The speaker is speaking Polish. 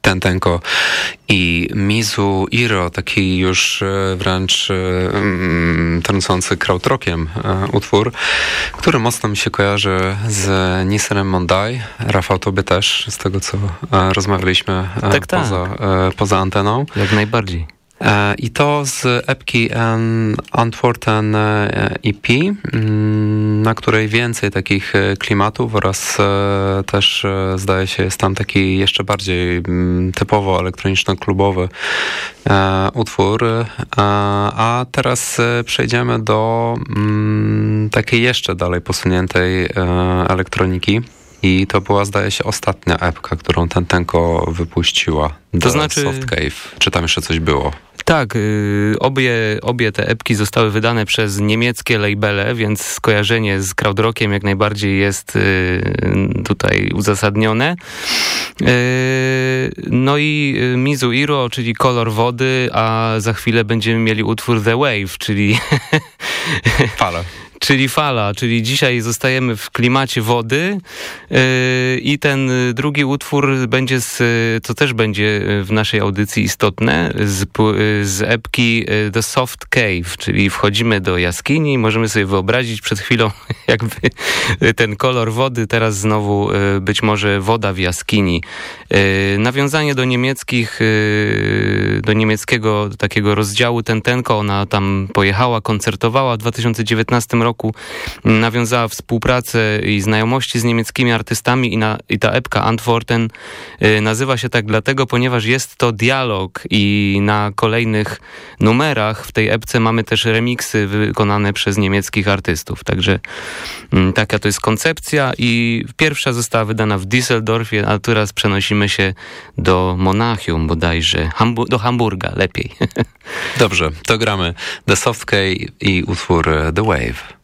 Tentenko i Mizuiro, taki już wręcz trącący krautrockiem utwór, który mocno mi się kojarzy z Nissanem Mondai. Rafał, tobie też, z tego co rozmawialiśmy poza anteną. Jak najbardziej. I to z epki Antworten EP, na której więcej takich klimatów oraz też zdaje się jest tam taki jeszcze bardziej typowo elektroniczno-klubowy utwór. A teraz przejdziemy do takiej jeszcze dalej posuniętej elektroniki. I to była, zdaje się, ostatnia epka, którą Tentenko wypuściła. To znaczy Soft Cave. Czy tam jeszcze coś było? Tak, obie te epki zostały wydane przez niemieckie labele, więc skojarzenie z krautrockiem jak najbardziej jest tutaj uzasadnione. No i Mizuiro, czyli kolor wody, a za chwilę będziemy mieli utwór The Wave, czyli fala. Czyli fala, czyli dzisiaj zostajemy w klimacie wody i ten drugi utwór będzie, co też będzie w naszej audycji istotne, z epki The Soft Cave, czyli wchodzimy do jaskini i możemy sobie wyobrazić przed chwilą jakby ten kolor wody, teraz znowu być może woda w jaskini. Nawiązanie do niemieckiego takiego rozdziału Tentenko, ona tam pojechała, koncertowała w 2019 roku, nawiązała współpracę i znajomości z niemieckimi artystami i ta epka Antworten nazywa się tak dlatego, ponieważ jest to dialog i na kolejnych numerach w tej epce mamy też remiksy wykonane przez niemieckich artystów. Także taka to jest koncepcja i pierwsza została wydana w Düsseldorfie, a teraz przenosimy się do Monachium bodajże, do Hamburga lepiej. Dobrze, to gramy The Soft Cave i utwór The Wave.